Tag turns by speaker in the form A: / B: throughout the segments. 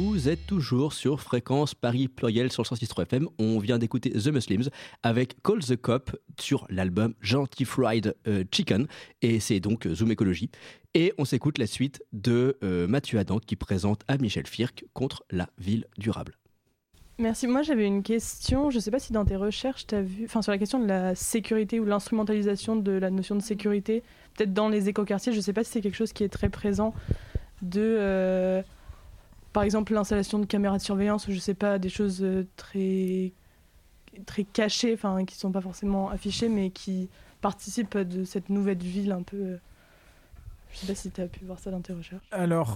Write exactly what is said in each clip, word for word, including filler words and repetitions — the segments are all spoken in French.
A: vous êtes toujours sur Fréquence Paris Pluriel sur le cent six virgule trois F M. On vient d'écouter The Muslims avec Call the Cop sur l'album Gentil Fried euh, Chicken, et c'est donc Zoom Écologie. Et on s'écoute la suite de euh, Mathieu Adam qui présente à Michel Firck contre la ville durable.
B: Merci. Moi, j'avais une question. Je ne sais pas si dans tes recherches, tu as vu, enfin, sur la question de la sécurité ou l'instrumentalisation de la notion de sécurité, peut-être dans les écoquartiers, je ne sais pas si c'est quelque chose qui est très présent de, euh, par exemple, l'installation de caméras de surveillance, ou je ne sais pas, des choses très, très cachées, enfin, qui ne sont pas forcément affichées, mais qui participent de cette nouvelle ville un peu. Euh, je ne sais pas si tu as pu voir ça dans tes recherches.
C: Alors.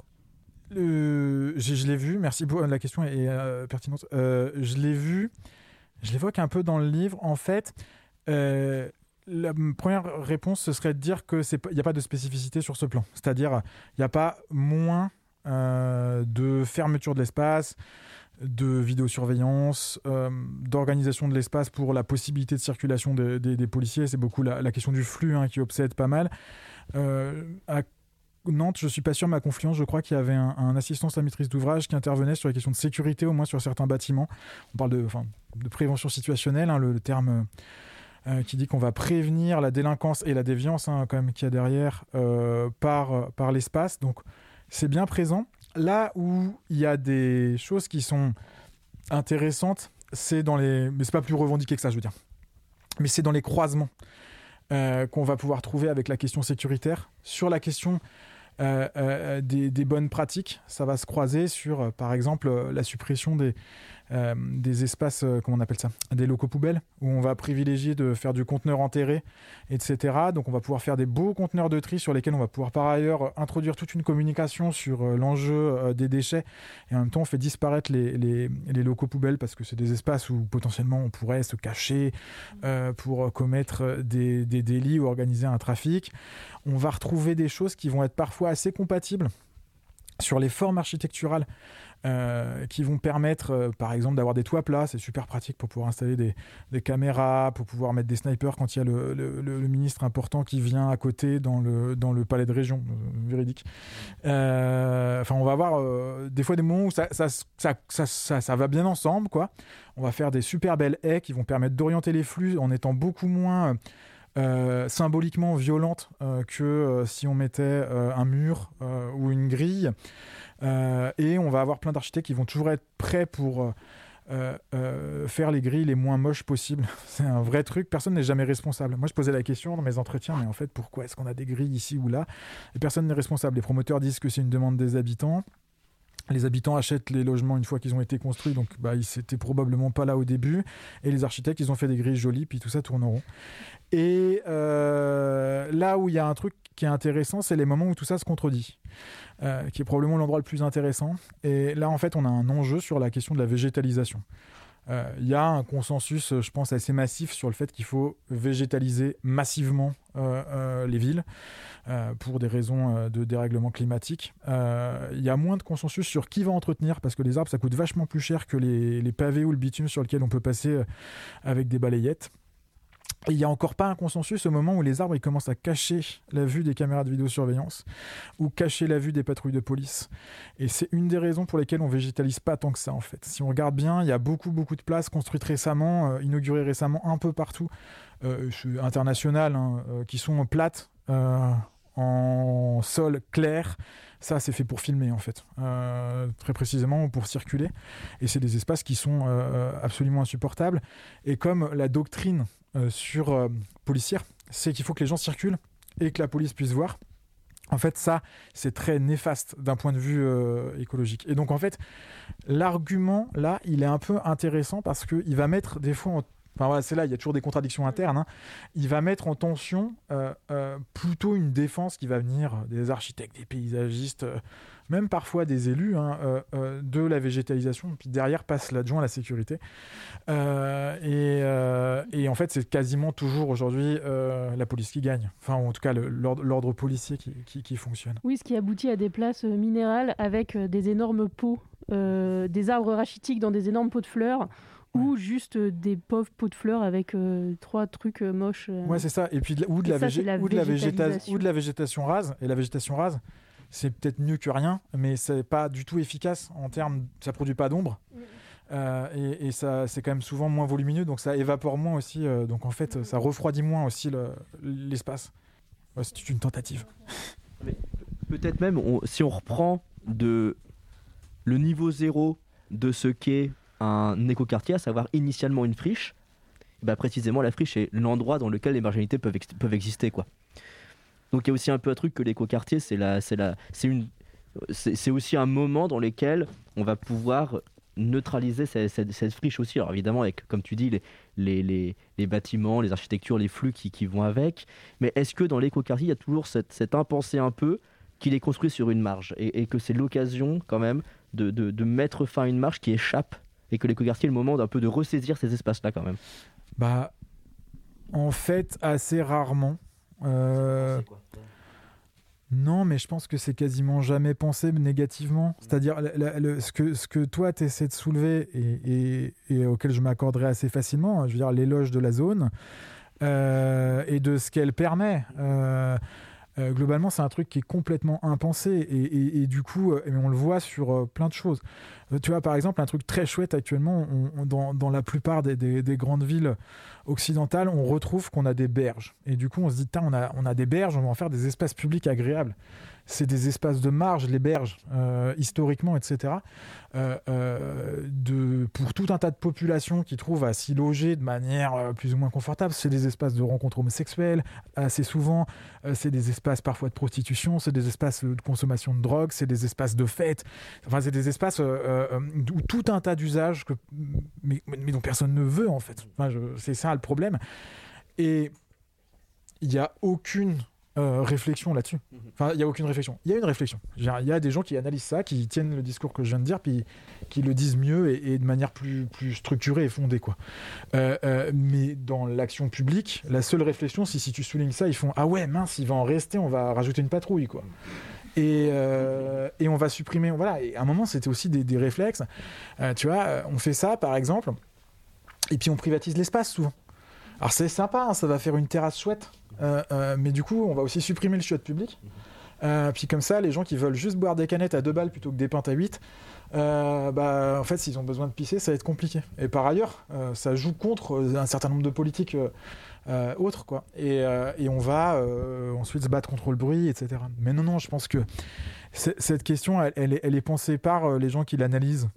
C: Euh, je, je l'ai vu, merci beaucoup, la question est euh, pertinente. Euh, je l'ai vu, je l'évoque un peu dans le livre. En fait, euh, la première réponse, ce serait de dire qu'il n'y a pas de spécificité sur ce plan. C'est-à-dire, il n'y a pas moins euh, de fermeture de l'espace, de vidéosurveillance, euh, d'organisation de l'espace pour la possibilité de circulation de, de, des policiers. C'est beaucoup la, la question du flux hein, qui obsède pas mal. Euh, à Nantes, je ne suis pas sûr, mais à Confluence, je crois qu'il y avait un, un assistance à maîtrise d'ouvrage qui intervenait sur les questions de sécurité, au moins sur certains bâtiments. On parle de, enfin, de prévention situationnelle, hein, le, le terme euh, qui dit qu'on va prévenir la délinquance et la déviance, hein, quand même, qu'il y a derrière, euh, par, par l'espace. Donc, c'est bien présent. Là où il y a des choses qui sont intéressantes, c'est dans les... Mais ce n'est pas plus revendiqué que ça, je veux dire. Mais c'est dans les croisements euh, qu'on va pouvoir trouver avec la question sécuritaire. Sur la question... Euh, euh, des, des bonnes pratiques, ça va se croiser sur, euh, par exemple, euh, la suppression des, euh, des espaces, euh, comment on appelle ça, des locaux poubelles, où on va privilégier de faire du conteneur enterré, et cetera. Donc on va pouvoir faire des beaux conteneurs de tri sur lesquels on va pouvoir par ailleurs introduire toute une communication sur euh, l'enjeu euh, des déchets, et en même temps on fait disparaître les, les, les locaux poubelles parce que c'est des espaces où potentiellement on pourrait se cacher euh, pour commettre des, des délits ou organiser un trafic. On va retrouver des choses qui vont être parfois assez compatibles sur les formes architecturales euh, qui vont permettre, euh, par exemple, d'avoir des toits plats. C'est super pratique pour pouvoir installer des, des caméras, pour pouvoir mettre des snipers quand il y a le, le, le ministre important qui vient à côté dans le, dans le palais de région, euh, véridique. Euh, enfin, on va avoir euh, des fois des moments où ça, ça, ça, ça, ça, ça va bien ensemble, quoi. On va faire des super belles haies qui vont permettre d'orienter les flux en étant beaucoup moins... Euh, Euh, symboliquement violente euh, que euh, si on mettait euh, un mur euh, ou une grille. Euh, et on va avoir plein d'architectes qui vont toujours être prêts pour euh, euh, faire les grilles les moins moches possibles. C'est un vrai truc, personne n'est jamais responsable. Moi je posais la question dans mes entretiens, mais en fait pourquoi est-ce qu'on a des grilles ici ou là? Et personne n'est responsable. Les promoteurs disent que c'est une demande des habitants. Les habitants achètent les logements une fois qu'ils ont été construits, donc bah, ils n'étaient probablement pas là au début. Et les architectes, ils ont fait des grilles jolies, puis tout ça tourne en rond. Et euh, là où il y a un truc qui est intéressant, c'est les moments où tout ça se contredit, euh, qui est probablement l'endroit le plus intéressant. Et là, en fait, on a un enjeu sur la question de la végétalisation. Il euh, y a un consensus, je pense, assez massif sur le fait qu'il faut végétaliser massivement euh, euh, les villes euh, pour des raisons euh, de dérèglement climatique. Il euh, y a moins de consensus sur qui va entretenir, parce que les arbres, ça coûte vachement plus cher que les, les pavés ou le bitume sur lequel on peut passer euh, avec des balayettes. Et il n'y a encore pas un consensus au moment où les arbres ils commencent à cacher la vue des caméras de vidéosurveillance ou cacher la vue des patrouilles de police. Et c'est une des raisons pour lesquelles on ne végétalise pas tant que ça, en fait. Si on regarde bien, il y a beaucoup, beaucoup de places construites récemment, euh, inaugurées récemment un peu partout, euh, internationales, hein, euh, qui sont plates, euh, en sol clair. Ça, c'est fait pour filmer, en fait, euh, très précisément, pour circuler. Et c'est des espaces qui sont euh, absolument insupportables. Et comme la doctrine euh, sur euh, policière, c'est qu'il faut que les gens circulent et que la police puisse voir, en fait, ça, c'est très néfaste d'un point de vue euh, écologique. Et donc, en fait, l'argument, là, il est un peu intéressant parce qu'il va mettre des fois en Enfin voilà, c'est là, il y a toujours des contradictions internes. Hein. Il va mettre en tension euh, euh, plutôt une défense qui va venir des architectes, des paysagistes, euh, même parfois des élus, hein, euh, euh, de la végétalisation. Puis derrière passe l'adjoint à la sécurité. Euh, et, euh, et en fait, c'est quasiment toujours aujourd'hui euh, la police qui gagne. Enfin, en tout cas, le, l'ordre, l'ordre policier qui, qui, qui fonctionne.
D: Oui, ce qui aboutit à des places minérales avec des énormes pots, euh, des arbres rachitiques dans des énormes pots de fleurs. Ou juste des pauvres pots de fleurs avec euh, trois trucs euh, moches. Euh...
C: Ouais, c'est ça. Et puis de la, ou, de la
D: ça,
C: végé-
D: la
C: ou, de la
D: végétalisation.
C: végéta- ou de la végétation rase. Et la végétation rase, c'est peut-être mieux que rien, mais c'est pas du tout efficace en termes, ça produit pas d'ombre. Euh, et, et ça, c'est quand même souvent moins volumineux, donc ça évapore moins aussi. Euh, donc en fait, ça refroidit moins aussi le, l'espace. Ouais, c'est une tentative.
A: Mais peut-être même, on, si on reprend de le niveau zéro de ce qu'est un écoquartier, à savoir initialement une friche, bah précisément la friche est l'endroit dans lequel les marginalités peuvent, ex- peuvent exister, quoi. Donc il y a aussi un peu un truc que l'écoquartier, c'est, la, c'est, la, c'est, une, c'est, c'est aussi un moment dans lequel on va pouvoir neutraliser cette, cette, cette friche aussi. Alors évidemment, avec, comme tu dis, les, les, les, les bâtiments, les architectures, les flux qui, qui vont avec. Mais est-ce que dans l'écoquartier, il y a toujours cette, cette impensée un peu qu'il est construit sur une marge et, et que c'est l'occasion quand même de, de, de mettre fin à une marge qui échappe et que l'écoquartier est le moment d'un peu de ressaisir ces espaces-là quand même?
C: Bah, en fait, assez rarement. Euh... Non, mais je pense que c'est quasiment jamais pensé négativement. C'est-à-dire, la, la, le, ce, que, ce que toi, tu essaies de soulever et, et, et auquel je m'accorderai assez facilement, je veux dire, l'éloge de la zone euh, et de ce qu'elle permet. Euh, euh, globalement, c'est un truc qui est complètement impensé. Et, et, et du coup, euh, on le voit sur euh, plein de choses. Euh, tu vois, par exemple, un truc très chouette actuellement, on, on, dans, dans la plupart des, des, des grandes villes occidentales, on retrouve qu'on a des berges. Et du coup, on se dit, on a, on a des berges, on va en faire des espaces publics agréables. C'est des espaces de marge, les berges, euh, historiquement, et cetera. Euh, euh, de, pour tout un tas de populations qui trouvent à s'y loger de manière euh, plus ou moins confortable. C'est des espaces de rencontres homosexuelles, assez souvent. Euh, c'est des espaces parfois de prostitution, c'est des espaces de consommation de drogue, c'est des espaces de fête. Enfin, c'est des espaces euh, euh, où tout un tas d'usages que, mais, mais dont personne ne veut, en fait. Enfin, je, c'est ça le problème. Et il n'y a aucune Euh, réflexion là-dessus. Enfin, il n'y a aucune réflexion. Il y a une réflexion. Il y a des gens qui analysent ça, qui tiennent le discours que je viens de dire, puis qui le disent mieux et, et de manière plus, plus structurée et fondée, quoi. Euh, euh, mais dans l'action publique, la seule réflexion, si, si tu soulignes ça, ils font « Ah ouais, mince, il va en rester, on va rajouter une patrouille, quoi. » Et, euh, et on va supprimer... Voilà. Et à un moment, c'était aussi des, des réflexes. Euh, tu vois, on fait ça, par exemple, et puis on privatise l'espace, souvent. Alors c'est sympa, hein, ça va faire une terrasse chouette, euh, euh, mais du coup on va aussi supprimer le chiotte public. Euh, puis comme ça, les gens qui veulent juste boire des canettes à deux balles plutôt que des pintes à huit, euh, bah, en fait s'ils ont besoin de pisser, ça va être compliqué. Et par ailleurs, euh, ça joue contre un certain nombre de politiques euh, euh, autres, quoi. Et, euh, et on va euh, ensuite se battre contre le bruit, et cetera. Mais non, non, je pense que cette question, elle, elle, est, elle est pensée par les gens qui l'analysent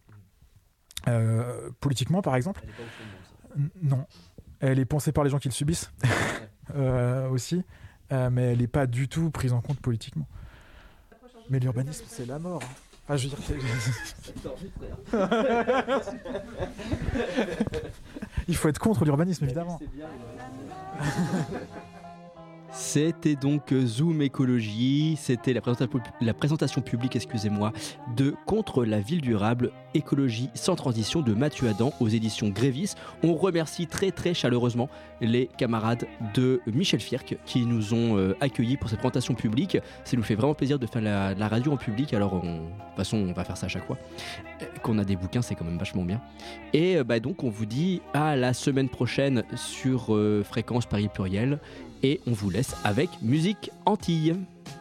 C: euh, politiquement, par exemple. Elle est pas au fond, ça. Non. Elle est pensée par les gens qui le subissent euh, aussi, euh, mais elle n'est pas du tout prise en compte politiquement. Mais l'urbanisme, c'est la mort. Enfin, je veux dire, il faut être contre l'urbanisme, évidemment.
A: C'était donc Zoom Écologie, c'était la présentation, la présentation publique, excusez-moi, de Contre la ville durable, écologie sans transition de Mathieu Adam aux éditions Grévis. On remercie très très chaleureusement les camarades de Michel Firck qui nous ont euh, accueillis pour cette présentation publique. Ça nous fait vraiment plaisir de faire la, la radio en public, alors on, de toute façon on va faire ça à chaque fois. Qu'on a des bouquins, c'est quand même vachement bien. Et euh, bah, donc on vous dit à la semaine prochaine sur euh, Fréquence Paris Pluriel. Et on vous laisse avec Musique Antilles.